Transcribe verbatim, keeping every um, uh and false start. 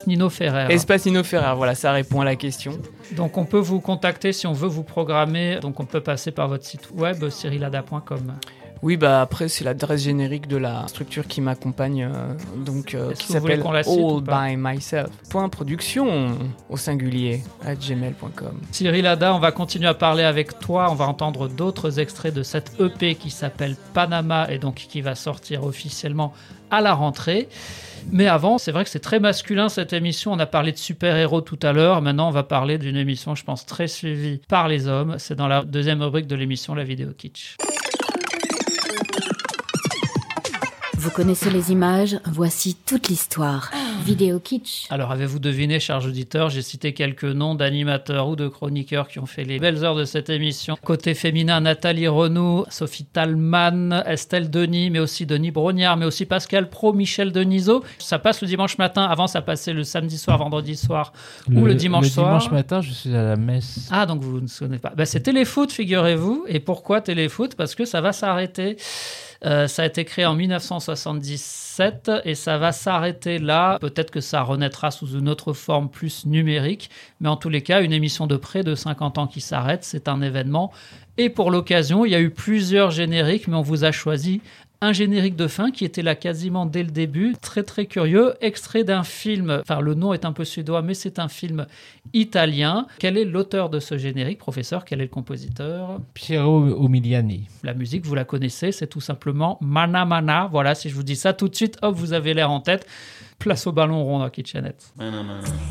Nino Ferrer. Espace Nino Ferrer, voilà, ça répond à la question. Donc on peut vous contacter si on veut vous programmer. Donc on peut passer par votre site web cyrilada point com. Oui, bah après c'est l'adresse générique de la structure qui m'accompagne, euh, donc euh, qui s'appelle all by myself. Point production au singulier à gmail point com. Cyrilada, on va continuer à parler avec toi. On va entendre d'autres extraits de cette E P qui s'appelle Panama et donc qui va sortir officiellement à la rentrée. Mais avant, c'est vrai que c'est très masculin cette émission. On a parlé de super-héros tout à l'heure. Maintenant, on va parler d'une émission, je pense, très suivie par les hommes. C'est dans la deuxième rubrique de l'émission, la vidéo kitsch. Vous connaissez les images, voici toute l'histoire. Vidéo kitsch. Alors, avez-vous deviné, chers auditeurs, j'ai cité quelques noms d'animateurs ou de chroniqueurs qui ont fait les belles heures de cette émission. Côté féminin, Nathalie Renaud, Sophie Talman, Estelle Denis, mais aussi Denis Brognard, mais aussi Pascal Praud, Michel Denisot. Ça passe le dimanche matin. Avant, ça passait le samedi soir, vendredi soir le, ou le dimanche le soir. Le dimanche matin, je suis à la messe. Ah, donc vous ne connaissez pas. Ben, c'est Téléfoot, figurez-vous. Et pourquoi Téléfoot ? Parce que ça va s'arrêter. Euh, ça a été créé en dix-neuf cent soixante-dix-sept et ça va s'arrêter là. Peut-être que ça renaîtra sous une autre forme plus numérique. Mais en tous les cas, une émission de près de cinquante ans qui s'arrête, c'est un événement. Et pour l'occasion, il y a eu plusieurs génériques, mais on vous a choisi un générique de fin qui était là quasiment dès le début, très très curieux, extrait d'un film, enfin le nom est un peu suédois, mais c'est un film italien. Quel est l'auteur de ce générique, professeur ? Quel est le compositeur ? Piero Umiliani. La musique, vous la connaissez, c'est tout simplement Mana Mana. Voilà, si je vous dis ça tout de suite, hop, vous avez l'air en tête. Place au ballon rond dans Kitchenette. Mana Mana.